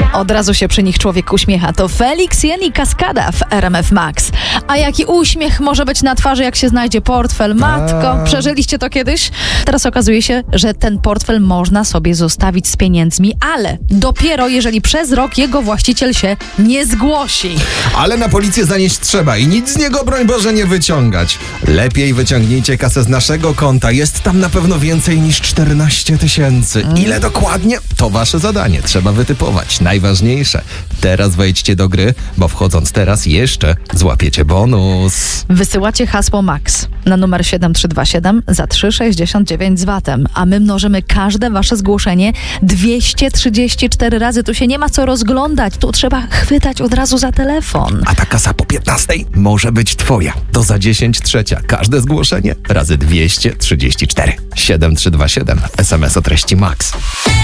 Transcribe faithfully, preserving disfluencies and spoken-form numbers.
Od razu się przy nich człowiek uśmiecha. To Felix Jen i Kaskada w R M F Max. A jaki uśmiech może być na twarzy, jak się znajdzie portfel? Matko, przeżyliście to kiedyś? Teraz okazuje się, że ten portfel można sobie zostawić z pieniędzmi, ale dopiero jeżeli przez rok jego właściciel się nie zgłosi. Ale na policję zanieść trzeba i nic z niego, broń Boże, nie wyciągać. Lepiej wyciągnijcie kasę z naszego konta. Jest tam na pewno więcej niż czternaście tysięcy. Ile dokładnie? To wasze zadanie. Trzeba wytypować. Najważniejsze. Teraz wejdźcie do gry, bo wchodząc teraz jeszcze złapiecie bonus. Wysyłacie hasło MAX na numer siedem trzy dwa siedem za trzy sześćdziesiąt dziewięć z V A T-em, a my mnożymy każde wasze zgłoszenie dwieście trzydzieści cztery razy. Tu się nie ma co rozglądać, tu trzeba chwytać od razu za telefon. A ta kasa po piętnastej może być twoja. To za dziesięć trzecia. Każde zgłoszenie razy dwieście trzydzieści cztery. siedem trzy dwa siedem. S M S o treści MAX.